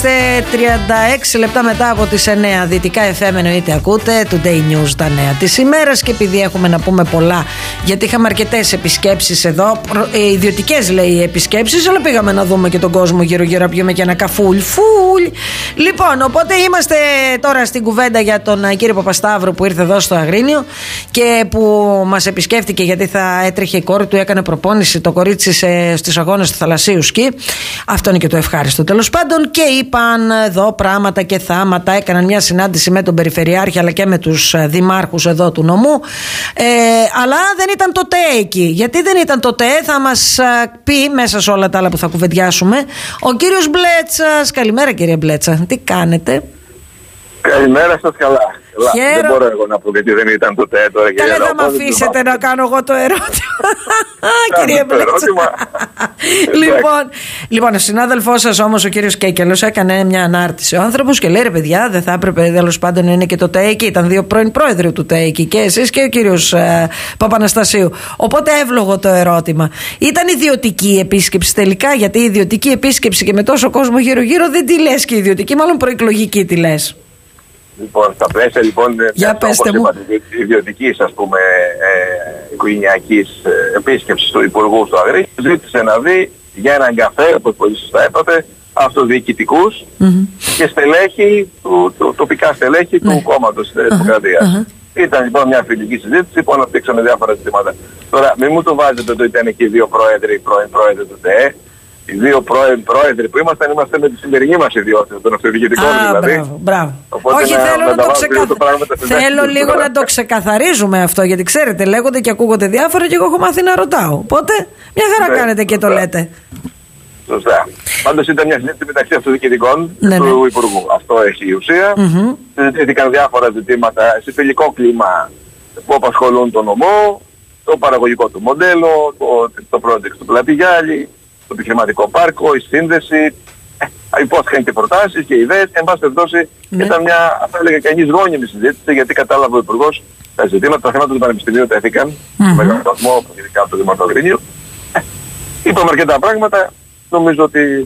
36 λεπτά μετά από τις 9, Δυτικά FM εννοείται ακούτε, Today News, τα νέα της ημέρας. Και επειδή έχουμε να πούμε πολλά, γιατί είχαμε αρκετές επισκέψεις εδώ, ιδιωτικές λέει επισκέψεις, αλλά πήγαμε να δούμε και τον κόσμο γύρω-γύρω, πιούμε και ένα καφούλ. Λοιπόν, οπότε είμαστε τώρα στην κουβέντα για τον κύριο Παπασταύρου που ήρθε εδώ στο Αγρίνιο και που μας επισκέφτηκε γιατί θα έτρεχε η κόρη του, έκανε προπόνηση το κορίτσι στις αγώνες του θαλασσίου σκι. Αυτό είναι και το ευχάριστο τέλος πάντων. Και είπαν εδώ πράγματα και θάματα. Έκαναν μια συνάντηση με τον Περιφερειάρχη αλλά και με τους δημάρχους εδώ του νομού. Αλλά δεν ήταν το ΤΕ εκεί. Γιατί δεν ήταν το ΤΕ, θα μας πει μέσα σε όλα τα άλλα που θα κουβεντιάσουμε ο κύριος Μπλέτσας. Καλημέρα κύριε Μπλέτσα, τι κάνετε? Καλημέρα σας, καλά. Δεν μπορώ εγώ να πω γιατί δεν ήταν το ΤΕ τώρα. Καλά, θα με αφήσετε να κάνω εγώ το ερώτημα. Κύριε Μπλέτσα. Λοιπόν, ο συνάδελφός σας όμως, ο κύριος Κέκελος, έκανε μια ανάρτηση ο άνθρωπος και λέει: ρε παιδιά, δεν θα έπρεπε τέλος πάντων να είναι και το ΤΕ εκεί? Ήταν δύο πρώην πρόεδροι του ΤΕ εκεί, και εσείς και ο κύριος Παπαναστασίου. Οπότε εύλογο το ερώτημα. Ήταν ιδιωτική επίσκεψη τελικά? Γιατί η ιδιωτική επίσκεψη και με τόσο κόσμο γύρω-γύρω δεν τη λες και ιδιωτική, μάλλον προεκλογική τη λες. Λοιπόν, στα πλαίσια λοιπόν ιδιωτικής, ας πούμε, οικογενειακής επίσκεψης του Υπουργού στο Αγρίνιο, ζήτησε να δει για έναν καφέ, όπως πολύ σωστά είπατε, αυτοδιοικητικούς και στελέχη, τοπικά στελέχη του κόμματος της Δημοκρατίας. Ήταν λοιπόν μια φιλική συζήτηση που αναπτύξαμε διάφορα ζητήματα. Τώρα, μην μου το βάζετε ότι ήταν και οι δύο πρώην πρόεδροι του ΤΕ. Οι δύο πρόεδροι που είμαστε με τη σημερινή μας ιδιότητα, των αυτοδιοικητικών δηλαδή. Μπράβο. Όχι, θέλω λίγο να το ξεκαθαρίζουμε αυτό, γιατί ξέρετε, λέγονται και ακούγονται διάφορα και εγώ έχω μάθει να ρωτάω. Οπότε, μια χαρά κάνετε και το λέτε. Σωστά. Πάντως ήταν μια συζήτηση μεταξύ αυτοδιοικητικών του Υπουργού. Αυτό έχει η ουσία. Συζητήθηκαν διάφορα ζητήματα σε φιλικό κλίμα που απασχολούν τον νομό, το παραγωγικό του μοντέλο, το project του Πλατηγιάλη, το επιχειρηματικό πάρκο, η σύνδεση. Υπόθηκαν και προτάσεις και ιδέες. Εν πάση περιπτώσει ήταν μια, θα έλεγα, κανείς γόνιμη συζήτηση, γιατί κατάλαβε ο Υπουργός τα ζητήματα, τα θέματα του Πανεπιστημίου τέθηκαν με μεγάλο βαθμό, ειδικά από το Δημοτικό Αγρίνιο. Είπαμε αρκετά πράγματα. Νομίζω ότι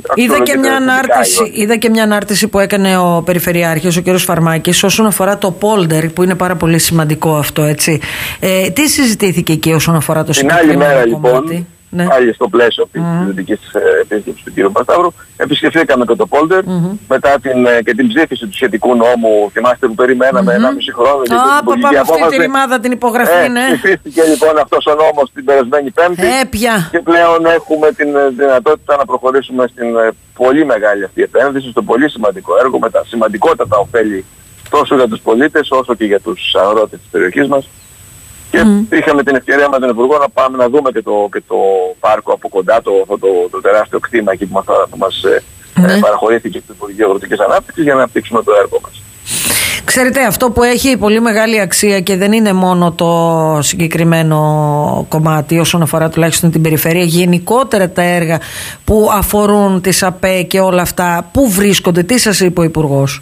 είδα και μια ανάρτηση που έκανε ο Περιφερειάρχης, ο κ. Φαρμάκης, όσον αφορά το πόλτερ, που είναι πάρα πολύ σημαντικό αυτό, έτσι. Τι συζητήθηκε εκεί όσον αφορά το συγκεκριμένο κομμάτι? Την άλλη μέρα λοιπόν, πάλι στο πλαίσιο της συζητικής επίσκεψης του κ. Παπασταύρου, επισκεφθήκαμε και το πόλτερ μετά την ψήφιση του σχετικού νόμου. Θυμάστε που περιμέναμε 1,5 χρόνο για την πολιτική απόφαση. Αυτή τη ρημάδα την υπογραφή, ψηφίστηκε λοιπόν αυτός ο νόμος την περασμένη Πέμπτη και πλέον έχουμε την δυνατότητα να προχωρήσουμε στην πολύ μεγάλη αυτή επένδυση, στο πολύ σημαντικό έργο με τα σημαντικότατα ωφέλη τόσο για τους πολίτες όσο και για τους αγρότες της περιοχής μας. Και είχαμε την ευκαιρία με τον Υπουργό να πάμε να δούμε και το πάρκο από κοντά, το τεράστιο κτήμα εκεί που μας παραχωρήθηκε στο Υπουργείο Αγροτικής Ανάπτυξης για να αναπτύξουμε το έργο μας. Ξέρετε, αυτό που έχει πολύ μεγάλη αξία και δεν είναι μόνο το συγκεκριμένο κομμάτι όσον αφορά τουλάχιστον την περιφέρεια, γενικότερα τα έργα που αφορούν τις ΑΠΕ και όλα αυτά, πού βρίσκονται, τι σας είπε ο Υπουργός?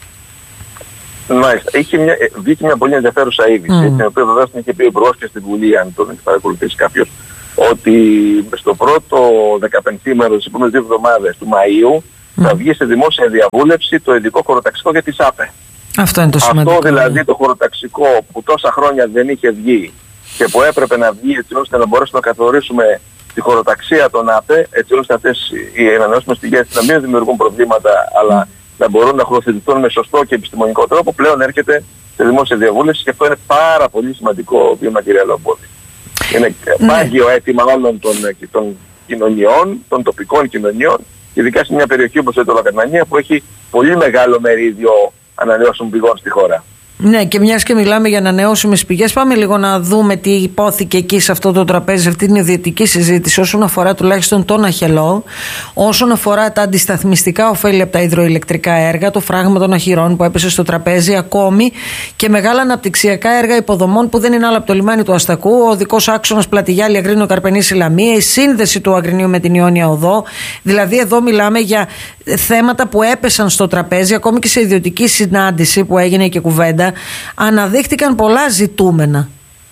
Μάλιστα. Βγήκε μια πολύ ενδιαφέρουσα είδηση, την οποία βεβαίως την είχε πει ο Υπουργός και στη Βουλή, αν τον έχει παρακολουθήσει κάποιος, ότι στο πρώτο 15ήμερο της επόμενης 2 εβδομάδες του Μαΐου θα βγει σε δημόσια διαβούλευση το ειδικό χωροταξικό για τις ΑΠΕ. Αυτό είναι το σημαντικό. Αυτό δηλαδή το χωροταξικό που τόσα χρόνια δεν είχε βγει και που έπρεπε να βγει έτσι ώστε να μπορέσουμε να καθορίσουμε τη χωροταξία των ΑΠΕ, έτσι ώστε αυτές οι ανανεώσιμες πηγές να μην δημιουργούν προβλήματα, αλλά να μπορούν να χωροθετηθούν με σωστό και επιστημονικό τρόπο, πλέον έρχεται σε δημόσια διαβούλευση και αυτό είναι πάρα πολύ σημαντικό βήμα, κυρία Λαμπόδη. Είναι πάγιο αίτημα όλων των κοινωνιών, των τοπικών κοινωνιών, ειδικά σε μια περιοχή όπως η Λακανανία που έχει πολύ μεγάλο μερίδιο ανανεώσιμων πηγών στη χώρα. Ναι, και μιας και μιλάμε για ανανεώσιμες πηγές, πάμε λίγο να δούμε τι υπόθηκε εκεί σε αυτό το τραπέζι, αυτή την ιδιωτική συζήτηση όσον αφορά τουλάχιστον τον Αχελό, όσον αφορά τα αντισταθμιστικά ωφέλη από τα υδροηλεκτρικά έργα, το φράγμα των αχυρών που έπεσε στο τραπέζι, ακόμη και μεγάλα αναπτυξιακά έργα υποδομών που δεν είναι άλλο από το λιμάνι του Αστακού, ο οδικός άξονας Πλατηγιάλη Αγρίνιο Καρπενήσι Λαμία, η σύνδεση του Αγρινίου με την Ιόνια Οδό. Δηλαδή, εδώ μιλάμε για θέματα που έπεσαν στο τραπέζι, ακόμη και σε ιδιωτική συνάντηση που έγινε και κουβέντα. Αναδείχτηκαν πολλά ζητούμενα.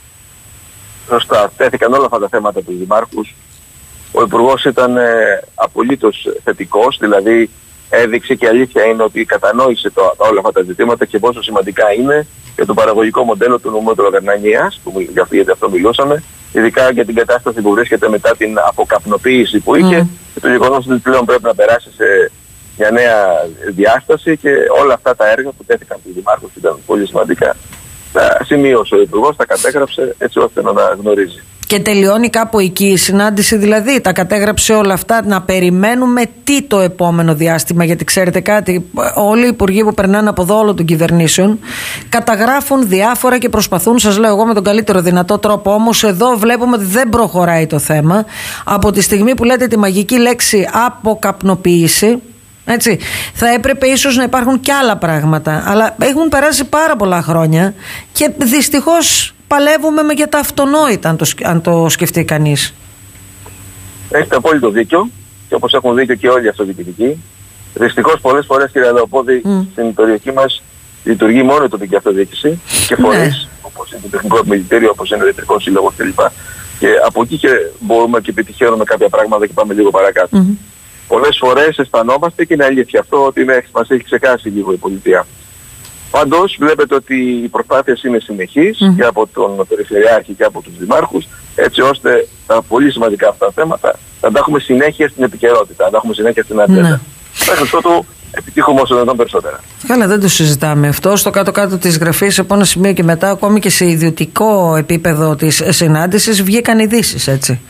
Σωστά. Τέθηκαν όλα αυτά τα θέματα του δημάρχους. Ο Υπουργός ήταν απολύτως θετικός, δηλαδή έδειξε και αλήθεια είναι ότι κατανόησε όλα αυτά τα ζητήματα και πόσο σημαντικά είναι για το παραγωγικό μοντέλο του νομού Λογαρνανίας, που γιατί αυτό μιλούσαμε, ειδικά για την κατάσταση που βρίσκεται μετά την αποκαπνοποίηση που είχε και το γεγονός ότι πλέον πρέπει να περάσει σε μια νέα διάσταση και όλα αυτά τα έργα που τέθηκαν από τους δημάρχους ήταν πολύ σημαντικά. Τα σημείωσε ο Υπουργός, τα κατέγραψε έτσι ώστε να γνωρίζει. Και τελειώνει κάπου εκεί η συνάντηση, δηλαδή τα κατέγραψε όλα αυτά, να περιμένουμε τι το επόμενο διάστημα, γιατί ξέρετε κάτι, όλοι οι υπουργοί που περνάνε από εδώ όλων των κυβερνήσεων καταγράφουν διάφορα και προσπαθούν, σας λέω εγώ, με τον καλύτερο δυνατό τρόπο, όμως εδώ βλέπουμε ότι δεν προχωράει το θέμα. Από τη στιγμή που λέτε τη μαγική λέξη αποκαπνοποίηση, έτσι, θα έπρεπε ίσως να υπάρχουν και άλλα πράγματα, αλλά έχουν περάσει πάρα πολλά χρόνια και δυστυχώς παλεύουμε με για τα αυτονόητα, αν το σκεφτεί κανείς. Έχετε απόλυτο δίκιο και όπως έχουν δίκιο και όλοι οι αυτοδιοικητικοί. Δυστυχώς πολλές φορές, κύριε Λεοπόδη, στην περιοχή μας λειτουργεί μόνο η τοπική αυτοδιοίκηση και φορείς, όπως είναι το Τεχνικό Επιμελητήριο, όπως είναι ο Ιατρικός Σύλλογος κλπ. Και από εκεί και μπορούμε και επιτυχαίνουμε κάποια πράγματα και πάμε λίγο παρακάτω. Πολλές φορές αισθανόμαστε, και είναι αλήθεια αυτό, ότι μας έχει ξεκάσει λίγο η πολιτεία. Πάντως βλέπετε ότι οι προσπάθειες είναι συνεχείς και από τον Περιφερειάρχη και από τους δημάρχους, έτσι ώστε τα πολύ σημαντικά αυτά τα θέματα να τα έχουμε συνέχεια στην επικαιρότητα, να τα έχουμε συνέχεια στην ατζέντα. Μέχρι ότου επιτύχουμε όσο δυνατόν περισσότερα. Καλά, δεν το συζητάμε αυτό. Στο κάτω-κάτω της γραφής, από ένα σημείο και μετά, ακόμη και σε ιδιωτικό επίπεδο της συνάντησης, βγήκαν ειδήσεις, έτσι.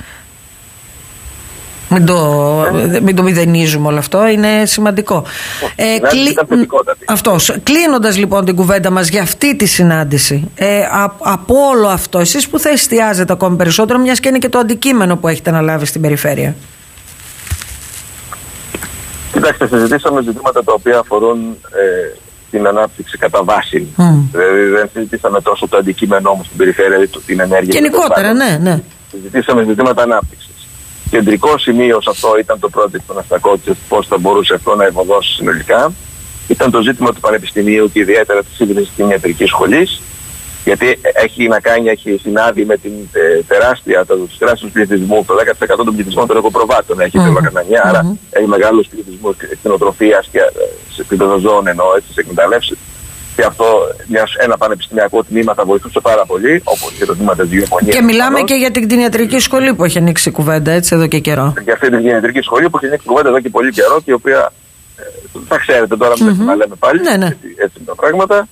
Μην το μηδενίζουμε όλο αυτό, είναι σημαντικό. Κλείνοντας λοιπόν την κουβέντα μας για αυτή τη συνάντηση, από όλο αυτό, εσείς που θα εστιάζετε ακόμη περισσότερο, μιας και είναι και το αντικείμενο που έχετε αναλάβει στην περιφέρεια? Κοιτάξτε, συζητήσαμε ζητήματα τα οποία αφορούν την ανάπτυξη κατά βάση. Δηλαδή δεν συζητήσαμε τόσο το αντικείμενο όμως στην περιφέρεια, την ενέργεια. Γενικότερα, ναι. Συζητήσαμε ζητήματα ανάπτυξης. Κεντρικό σημείο σε αυτό ήταν το project των Αστακότσες, πώς θα μπορούσε αυτό να ευωδώσει συνολικά. Ήταν το ζήτημα του Πανεπιστημίου και ιδιαίτερα της ίδρυσης της ιατρικής σχολής, γιατί έχει συνάδει με την τους τεράστιους πληθυσμούς, το 10% των πληθυσμών των εγωπροβάτων έχει η Λογαρνανία, άρα έχει μεγάλους πληθυσμούς κτηνοτροφίας και σε επίπεδο ζώων εννοώ, έτσι, σε εκμεταλλεύσεις. Και αυτό ένα πανεπιστημιακό τμήμα θα βοηθούσε πάρα πολύ, όπως και το τμήμα της βιομηχανίας. Και μιλάμε και για την κτηνιατρική σχολή που έχει ανοίξει η κουβέντα, έτσι, εδώ και καιρό. Για αυτή την κτηνιατρική σχολή που έχει ανοίξει η κουβέντα εδώ και πολύ καιρό και η οποία θα ξέρετε τώρα, μην τα λέμε πάλι, έτσι είναι τα πράγματα.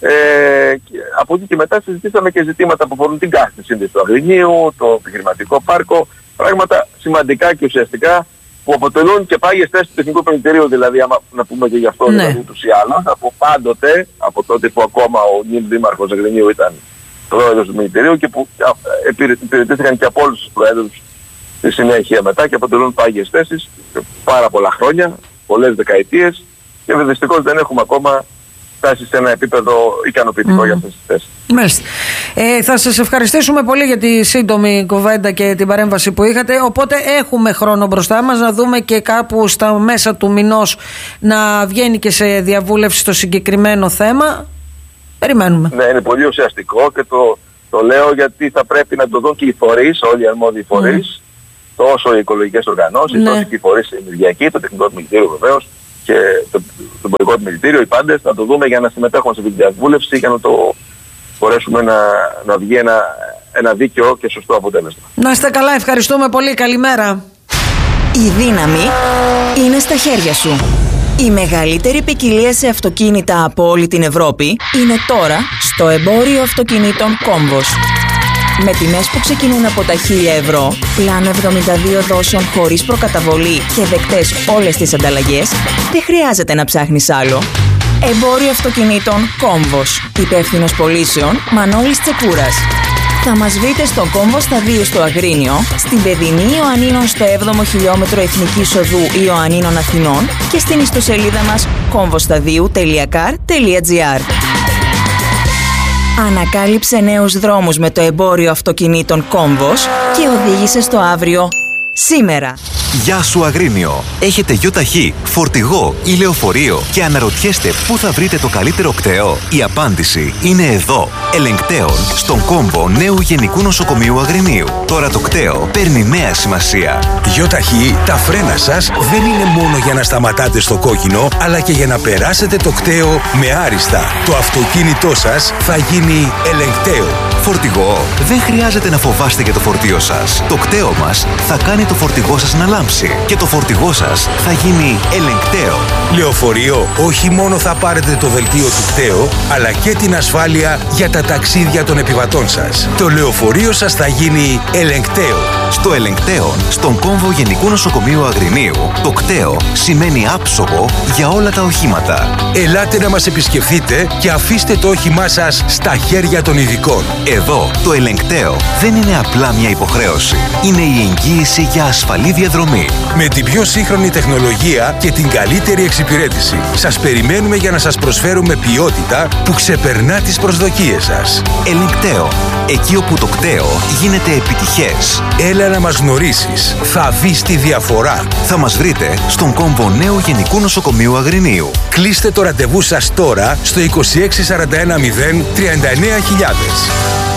Από εκεί και μετά συζητήσαμε και ζητήματα που αφορούν την κάθετη σύνδεση του Αγρινίου, το επιχειρηματικό πάρκο, πράγματα σημαντικά και ουσιαστικά που αποτελούν και πάγιες θέσεις του Τεχνικού Επιμελητηρίου, δηλαδή, άμα να πούμε και γι' αυτό, δηλαδή, ούτως ή άλλως, από πάντοτε, από τότε που ακόμα ο νυν δήμαρχος Αγρινίου ήταν πρόεδρος του Επιμελητηρίου και που υπηρετήθηκαν και από όλους τους πρόεδρους στη συνέχεια μετά και αποτελούν πάγιες θέσεις πάρα πολλά χρόνια, πολλές δεκαετίες, και δυστυχώς δεν έχουμε ακόμα φτάσει σε ένα επίπεδο ικανοποιητικό για αυτές τις θέσεις. Μάλιστα. Θα σας ευχαριστήσουμε πολύ για τη σύντομη κουβέντα και την παρέμβαση που είχατε. Οπότε έχουμε χρόνο μπροστά μας να δούμε και κάπου στα μέσα του μηνός να βγαίνει και σε διαβούλευση το συγκεκριμένο θέμα. Περιμένουμε. Ναι, είναι πολύ ουσιαστικό και το λέω γιατί θα πρέπει να το δουν και οι φορείς, όλοι οι αρμόδιοι φορείς, τόσο οι οικολογικές οργανώσεις, τόσο και οι φορείς ενεργειακοί, το Τεχνικό Επιμελητήριο βεβαίως, και το Εμπορικό Επιμελητήριο, οι πάντες, να το δούμε για να συμμετέχουμε σε αυτή τη διαβούλευση για να το μπορέσουμε να βγει ένα δίκαιο και σωστό αποτέλεσμα. Να είστε καλά, ευχαριστούμε πολύ, καλημέρα. Η δύναμη είναι στα χέρια σου. Η μεγαλύτερη ποικιλία σε αυτοκίνητα από όλη την Ευρώπη είναι τώρα στο εμπόριο αυτοκινήτων Κόμβος. Με τιμές που ξεκινούν από τα 1.000 ευρώ, πλάνο 72 δόσεων χωρίς προκαταβολή και δεκτές όλες τις ανταλλαγές, δεν χρειάζεται να ψάχνεις άλλο. Εμπόριο αυτοκινήτων Κόμβος. Υπεύθυνος πωλήσεων Μανώλης Τσεκούρας. Θα μας βρείτε στο Κόμβο Σταδίου στο Αγρίνιο, στην Παιδινή Ιωαννίνων στο 7ο χιλιόμετρο Εθνικής Οδού Ιωαννίνων Αθηνών και στην ιστοσελίδα μας komvostadiu.car.gr. Ανακάλυψε νέους δρόμους με το εμπόριο αυτοκινήτων Κόμβος και οδήγησε στο αύριο σήμερα. Γεια σου Αγρίνιο. Έχετε ΙΟΤΑΧΗ, φορτηγό ή λεωφορείο και αναρωτιέστε πού θα βρείτε το καλύτερο κταίο? Η απάντηση είναι εδώ. Ελεγκτέων, στον κόμβο νέου Γενικού Νοσοκομείου Αγρινίου. Τώρα το κταίο παίρνει νέα σημασία. ΙΟΤΑΧΗ, τα φρένα σας δεν είναι μόνο για να σταματάτε στο κόκκινο, αλλά και για να περάσετε το κταίο με άριστα. Το αυτοκίνητό σας θα γίνει ελεγκταίο. Φορτηγό, δεν χρειάζεται να φοβάστε για το φορτίο σας. Το κταίο μας θα κάνει το φορτηγό σας να λάμψει και το φορτηγό σας θα γίνει ελεγκταίο. Λεωφορείο, όχι μόνο θα πάρετε το δελτίο του κταίου, αλλά και την ασφάλεια για τα ταξίδια των επιβατών σας. Το λεωφορείο σας θα γίνει ελεγκταίο. Στο ελεγκταίο, στον κόμβο Γενικού Νοσοκομείου Αγρινίου, το κταίο σημαίνει άψογο για όλα τα οχήματα. Ελάτε να μας επισκεφθείτε και αφήστε το όχημά σας στα χέρια των ειδικών. Εδώ, το ελεγκταίο δεν είναι απλά μια υποχρέωση. Είναι η εγγύηση για ασφαλή διαδρομή. Με την πιο σύγχρονη τεχνολογία και την καλύτερη εξυπηρέτηση. Σας περιμένουμε για να σας προσφέρουμε ποιότητα που ξεπερνά τις προσδοκίες σας. Ελεγκταίο. Εκεί όπου το κταίο γίνεται επιτυχές. Έλα να μας γνωρίσεις. Θα δεις τη διαφορά. Θα μας βρείτε στον κόμβο νέου Γενικού Νοσοκομείου Αγρινίου. Κλείστε το ραντεβού σας τώρα στο 26 41 0 39 000.